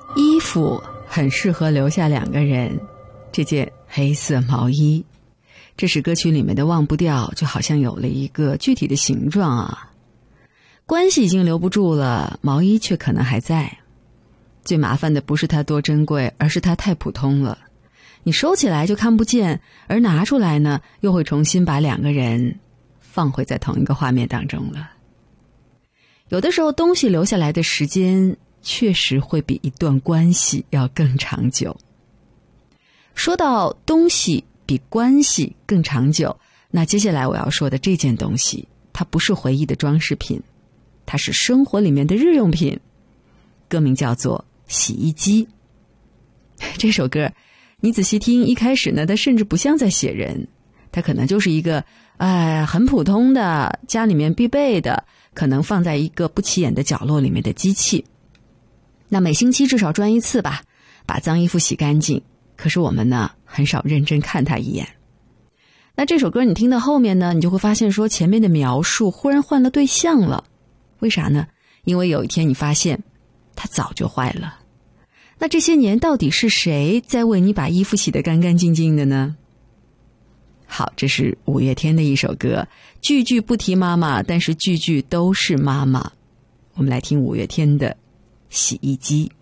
衣服很适合留下两个人，这件黑色毛衣，这是歌曲里面的忘不掉，就好像有了一个具体的形状啊。关系已经留不住了，毛衣却可能还在。最麻烦的不是它多珍贵，而是它太普通了。你收起来就看不见，而拿出来呢，又会重新把两个人放回在同一个画面当中了。有的时候东西留下来的时间确实会比一段关系要更长久。说到东西比关系更长久，那接下来我要说的这件东西，它不是回忆的装饰品，它是生活里面的日用品，歌名叫做洗衣机。这首歌你仔细听，一开始呢，它甚至不像在写人，它可能就是一个很普通的家里面必备的，可能放在一个不起眼的角落里面的机器。那每星期至少转一次吧，把脏衣服洗干净，可是我们呢很少认真看它一眼。那这首歌你听到后面呢，你就会发现说前面的描述忽然换了对象了。为啥呢？因为有一天你发现它早就坏了。那这些年到底是谁在为你把衣服洗得干干净净的呢？好，这是五月天的一首歌，句句不提妈妈，但是句句都是妈妈。我们来听五月天的洗衣机。